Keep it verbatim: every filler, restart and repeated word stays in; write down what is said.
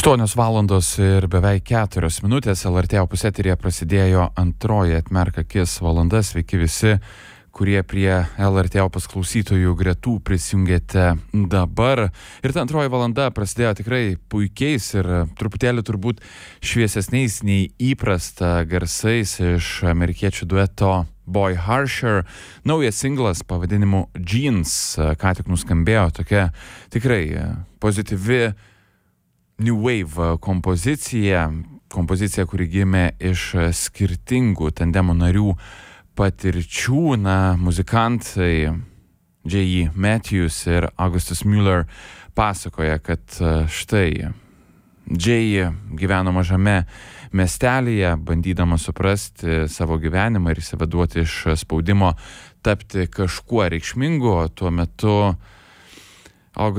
aštuonios valandos ir beveik keturios minutės L R T Opus eteryje prasidėjo antroji Atmerk akis valanda. Sveiki visi, kurie prie L R T Opus klausytojų gretų prisijungėte dabar. Ir ta antroji valanda prasidėjo tikrai puikiais ir truputėlį turbūt šviesesniais nei įprasta garsais iš amerikiečių dueto Boy Harsher. Naujas singlas pavadinimu Jeans ką tik nuskambėjo, tokia tikrai pozityvi New Wave kompozicija, kompozicija, kuri gimė iš skirtingų tandemo narių patirčių. Na, muzikantai J E Matthews ir Augustus Müller pasakoja, kad štai Jay gyveno mažame miestelyje, bandydama suprasti savo gyvenimą ir išsivaduoti iš spaudimo tapti kažkuo reikšmingu. Tuo metu